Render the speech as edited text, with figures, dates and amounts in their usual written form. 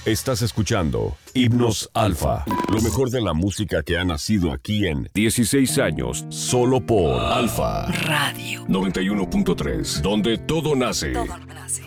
Estás escuchando Himnos Alfa, lo mejor de la música que ha nacido aquí en 16 años, solo por Alfa Radio 91.3, donde todo nace. Todo nace.